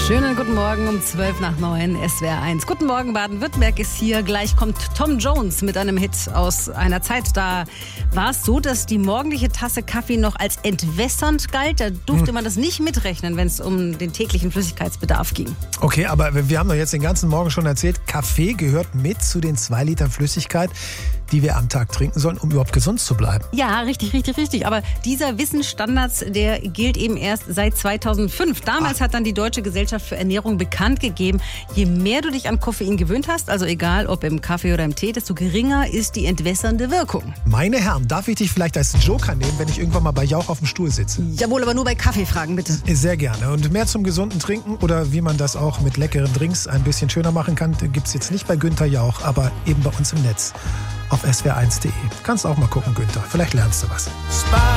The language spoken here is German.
Schönen guten Morgen um 8:12 SWR 1. Guten Morgen, Baden-Württemberg ist hier. Gleich kommt Tom Jones mit einem Hit aus einer Zeit. Da war es so, dass die morgendliche Tasse Kaffee noch als entwässernd galt. Da durfte man das nicht mitrechnen, wenn es um den täglichen Flüssigkeitsbedarf ging. Okay, aber wir haben doch jetzt den ganzen Morgen schon erzählt, Kaffee gehört mit zu den 2 Litern Flüssigkeit, die wir am Tag trinken sollen, um überhaupt gesund zu bleiben. Ja, richtig. Aber dieser Wissensstandards, der gilt eben erst seit 2005. Damals hat dann die Deutsche Gesellschaft für Ernährung bekannt gegeben, je mehr du dich an Koffein gewöhnt hast, also egal ob im Kaffee oder im Tee, desto geringer ist die entwässernde Wirkung. Meine Herren, darf ich dich vielleicht als Joker nehmen, wenn ich irgendwann mal bei Jauch auf dem Stuhl sitze? Jawohl, aber nur bei Kaffeefragen, bitte. Sehr gerne. Und mehr zum gesunden Trinken oder wie man das auch mit leckeren Drinks ein bisschen schöner machen kann, gibt es jetzt nicht bei Günther Jauch, aber eben bei uns im Netz auf swr1.de. Kannst auch mal gucken, Günther. Vielleicht lernst du was.